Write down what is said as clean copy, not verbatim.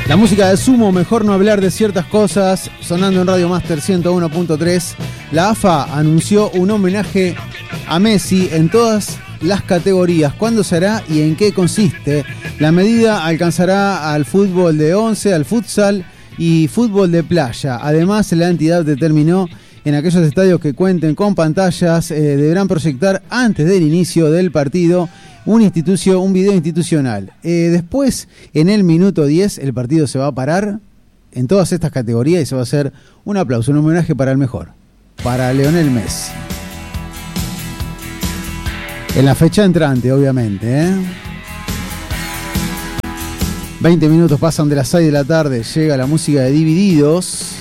La música de Sumo, mejor no hablar de ciertas cosas, sonando en Radio Master 101.3. La AFA anunció un homenaje a Messi en todas las categorías. ¿Cuándo se hará y en qué consiste? La medida alcanzará al fútbol de 11, al futsal y fútbol de playa. Además, la entidad determinó en aquellos estadios que cuenten con pantallas deberán proyectar antes del inicio del partido un video institucional. Después, en el minuto 10, el partido se va a parar en todas estas categorías y se va a hacer un aplauso, un homenaje para el mejor, para Lionel Messi. En la fecha entrante, obviamente, 20 minutos pasan de las 6 de la tarde, llega la música de Divididos.